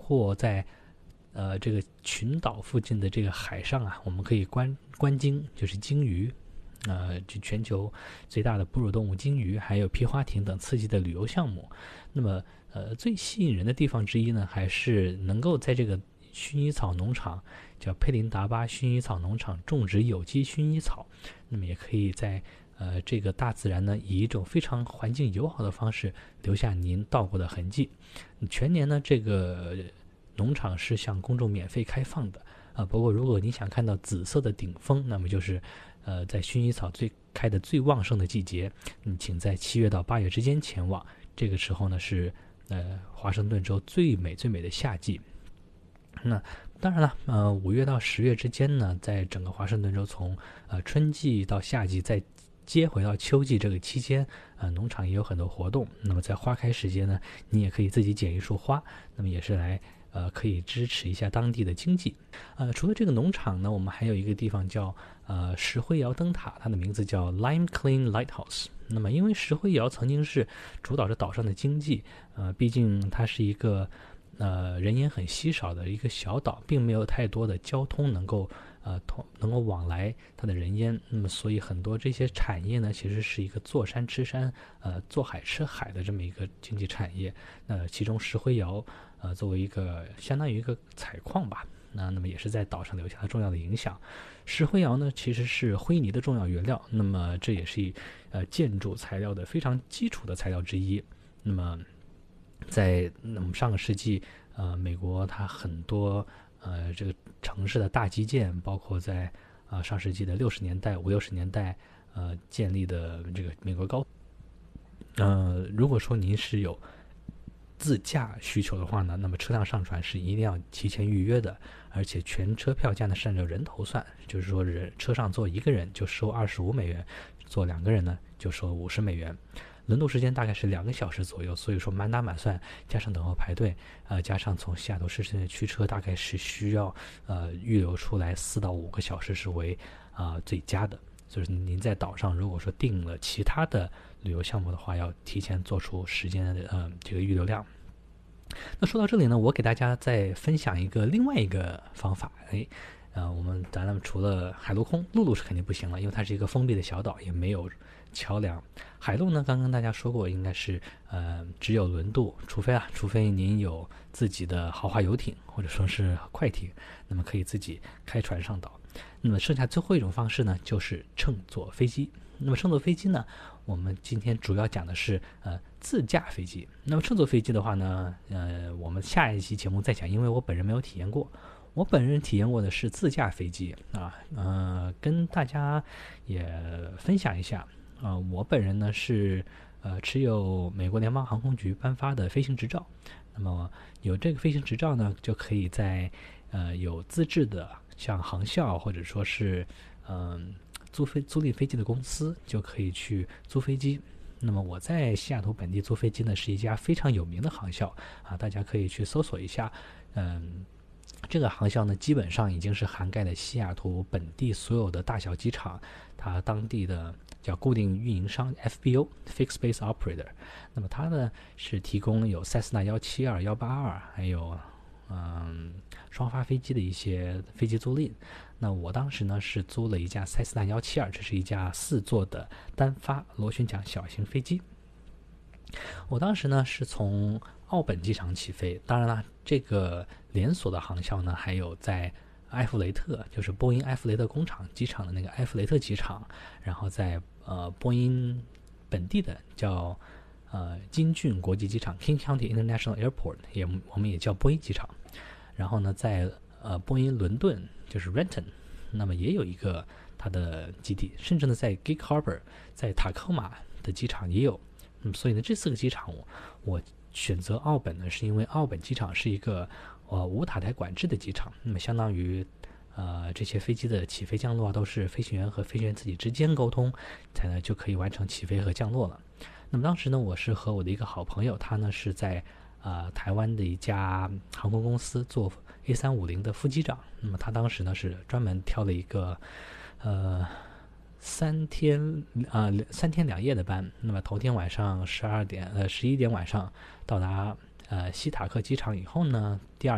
括在这个群岛附近的这个海上啊，我们可以观鲸，就是鲸鱼，就全球最大的哺乳动物鲸鱼，还有皮划艇等刺激的旅游项目。那么最吸引人的地方之一呢，还是能够在这个薰衣草农场，叫佩林达巴薰衣草农场种植有机薰衣草。那么也可以在这个大自然呢，以一种非常环境友好的方式留下您到过的痕迹。全年呢，这个农场是向公众免费开放的不过如果你想看到紫色的顶峰，那么就是在薰衣草开的最旺盛的季节，你请在7月到8月之间前往。这个时候呢是华盛顿州最美的夏季。那当然了5月到10月之间呢，在整个华盛顿州从春季到夏季再接回到秋季这个期间农场也有很多活动。那么在花开时节呢，你也可以自己剪一束花，那么也是来可以支持一下当地的经济。除了这个农场呢，我们还有一个地方叫石灰窑灯塔，它的名字叫 Lime Clean Lighthouse。那么因为石灰窑曾经是主导着岛上的经济，毕竟它是一个人烟很稀少的一个小岛，并没有太多的交通能够往来它的人烟。那么所以很多这些产业呢，其实是一个坐山吃山坐海吃海的这么一个经济产业。其中石灰窑作为一个相当于一个采矿吧，那么也是在岛上留下了重要的影响。石灰窑呢其实是灰泥的重要原料，那么这也是建筑材料的非常基础的材料之一。那么在我们上个世纪美国它很多这个城市的大基建，包括在上世纪的60年代50-60年代建立的这个美国高如果说您是有自驾需求的话呢，那么车辆上船是一定要提前预约的，而且全车票价呢是按照人头算，就是说车上坐1个人就收$25，坐2个人呢就收$50。轮渡时间大概是2个小时左右，所以说满打满算加上等候排队加上从西雅图市内驱车，大概是需要预留出来4到5个小时是为最佳的。所以您在岛上如果说订了其他的旅游项目的话，要提前做出时间的这个预留量。那说到这里呢，我给大家再分享另外一个方法。咱们除了海陆空，陆路是肯定不行了，因为它是一个封闭的小岛，也没有桥梁。海路呢，刚刚大家说过，应该是只有轮渡，除非您有自己的豪华游艇或者说是快艇，那么可以自己开船上岛。那么剩下最后一种方式呢，就是乘坐飞机。那么乘坐飞机呢，我们今天主要讲的是自驾飞机。那么乘坐飞机的话呢，我们下一期节目再讲，因为我本人没有体验过。我本人体验过的是自驾飞机跟大家也分享一下我本人呢是持有美国联邦航空局颁发的飞行执照。那么有这个飞行执照呢，就可以在有资质的像航校或者说是租赁飞机的公司就可以去租飞机。那么我在西雅图本地租飞机呢，是一家非常有名的航校大家可以去搜索一下。这个航校呢，基本上已经是涵盖了西雅图本地所有的大小机场，它当地的叫固定运营商 FBO Fixed Base Operator。那么它呢是提供有塞斯纳172、182，还有双发飞机的一些飞机租赁。那我当时呢是租了一架塞斯纳172，这是一架4座的单发螺旋桨小型飞机。我当时呢是从奥本机场起飞，当然了，这个连锁的航校呢还有在埃弗雷特，就是波音埃弗雷特工厂机场的那个埃弗雷特机场，然后在波音本地的叫金郡国际机场 King County International Airport， 我们也叫波音机场。然后呢在波音伦敦就是 Renton， 那么也有一个它的基地，甚至呢在 Gig Harbor 在塔科马的机场也有。所以呢这4个机场我选择奥本呢，是因为奥本机场是一个无塔台管制的机场，那么相当于这些飞机的起飞降落都是飞行员和飞行员自己之间沟通才呢就可以完成起飞和降落了。那么当时呢我是和我的一个好朋友，他呢是在台湾的一家航空公司做 A350 的副机长。那么他当时呢是专门挑了一个3天2夜的班。那么头天晚上11点晚上到达西塔克机场以后呢，第二